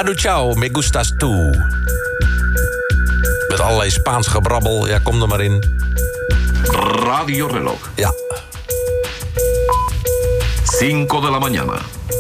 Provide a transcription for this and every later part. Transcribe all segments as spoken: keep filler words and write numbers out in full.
Manu Chao, me gustas tu. Met allerlei Spaans gebrabbel. Ja, kom er maar in. Radio Reloj. Ja. cinco de la mañana.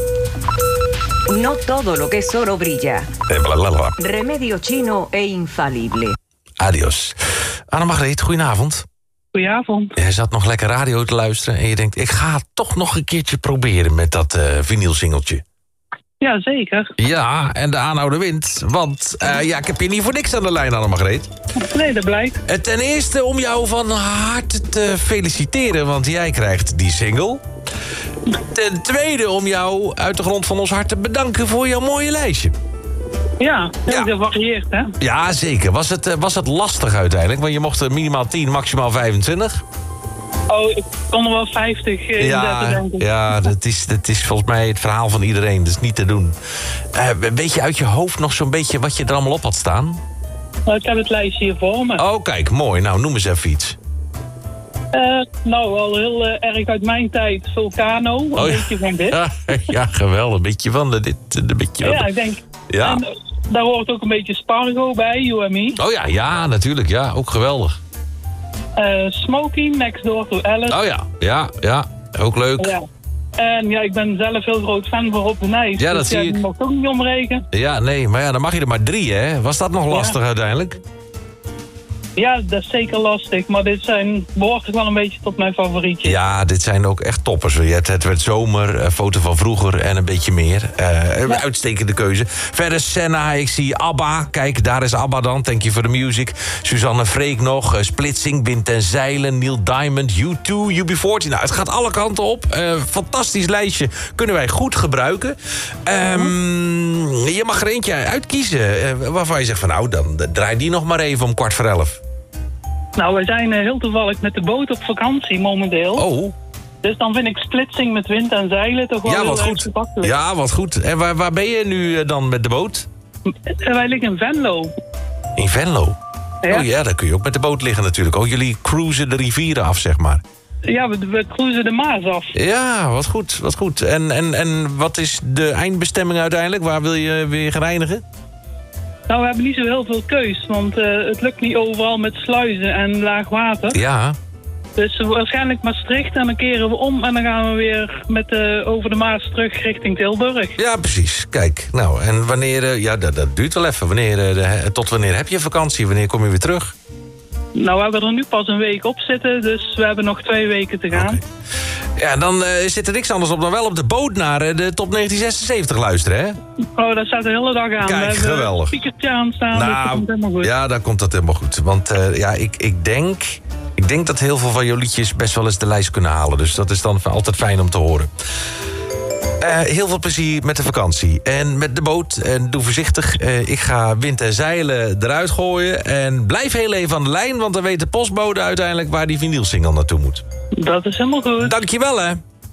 No todo lo que es oro brilla. Eh, blablabla. Remedio chino e infalible. Adios. Anne-Margreet, goedenavond. Goedenavond. Jij zat nog lekker radio te luisteren en je denkt... ik ga het toch nog een keertje proberen met dat uh, vinylsingeltje. Ja, zeker. Ja, en de aanhouder wint. Want uh, ja, ik heb je niet voor niks aan de lijn, Anne-Margreet. Nee, dat blijkt. Uh, ten eerste om jou van harte te feliciteren, want jij krijgt die single. Ten tweede om jou uit de grond van ons hart te bedanken voor jouw mooie lijstje. Ja, heel Ja. gevarieerd, hè? Ja, zeker. Was het, uh, was het lastig uiteindelijk? Want je mocht er minimaal tien, maximaal vijfentwintig. Oh, ik kon er wel vijftig uh, Ja, inzetten, denk ik. ja dat, is, dat is volgens mij het verhaal van iedereen. Dat is niet te doen. Uh, weet je uit je hoofd nog zo'n beetje wat je er allemaal op had staan? Nou, ik heb het lijstje hier voor me. Oh, kijk, mooi. Nou, noem eens even iets. Uh, nou, al heel uh, erg uit mijn tijd. Vulcano, een Oh, ja. beetje van dit. Ja, ja, geweldig. Een beetje van de, dit, een beetje van Ja, de- ik denk... Ja. En, uh, daar hoort ook een beetje Spargo bij, You and Me. Oh ja, ja, natuurlijk. Ja, ook geweldig. Uh, Smokey, Next Door to Alice. Oh ja, ja, ja. Ook leuk. Ja. En ja, ik ben zelf heel groot fan van Rob de Nijs. Ja, dat dus zie ja, ik. die mocht ook niet omrekenen. Ja, nee, maar ja, dan mag je er maar drie, hè? Was dat nog lastig uiteindelijk? Ja, dat is zeker lastig. Maar dit zijn, behoort toch wel een beetje tot mijn favorietjes. Ja, dit zijn ook echt toppers. Je hebt Het werd zomer, een foto van vroeger en een beetje meer. Uh, een uitstekende keuze. Verder Senna, ik zie ABBA. Kijk, daar is ABBA dan. Thank you for the music. Suzanne Freek nog. Uh, Splitsing, Wind en Zeilen, Neil Diamond, U twee, U B veertien. Nou, het gaat alle kanten op. Uh, fantastisch lijstje. Kunnen wij goed gebruiken. Um, je mag er eentje uitkiezen. Uh, waarvan je zegt van nou, dan draai die nog maar even om kwart voor elf. Nou, wij zijn uh, heel toevallig met de boot op vakantie momenteel. Oh. Dus dan vind ik Splitsing met Wind en Zeilen toch wel Ja, heel wat erg goed. toepasselijk. Ja, wat goed. En waar, waar ben je nu dan met de boot? En wij liggen in Venlo. In Venlo? Ja. Oh ja, daar kun je ook met de boot liggen natuurlijk. Oh, jullie cruisen de rivieren af, zeg maar. Ja, we, we cruisen de Maas af. Ja, wat goed, wat goed. En, en, en wat is de eindbestemming uiteindelijk? Waar wil je weer gaan eindigen? Nou, we hebben niet zo heel veel keus, want uh, het lukt niet overal met sluizen en laag water. Ja. Dus waarschijnlijk Maastricht en dan keren we om en dan gaan we weer met, uh, over de Maas terug richting Tilburg. Ja, precies. Kijk, nou, en wanneer... Uh, ja, dat, dat duurt wel even. Wanneer, uh, de, tot wanneer heb je vakantie? Wanneer kom je weer terug? Nou, we hebben er nu pas een week op zitten, dus we hebben nog twee weken te gaan. Okay. Ja, dan uh, zit er niks anders op dan wel op de boot naar uh, de top negentien zesenzeventig luisteren, hè? Oh, dat staat de hele dag aan. Kijk, we hebben geweldig. een speakertje aan staan, dus dat komt helemaal goed. Ja, dan komt dat helemaal goed. Want uh, ja, ik, ik, denk, ik denk dat heel veel van jouw liedjes best wel eens de lijst kunnen halen. Dus dat is dan altijd fijn om te horen. Uh, heel veel plezier met de vakantie. En met de boot. En doe voorzichtig. Uh, ik ga Wind en Zeilen eruit gooien. En blijf heel even aan de lijn. Want dan weet de postbode uiteindelijk waar die vinylsingle naartoe moet. Dat is helemaal goed. Dankjewel, hè.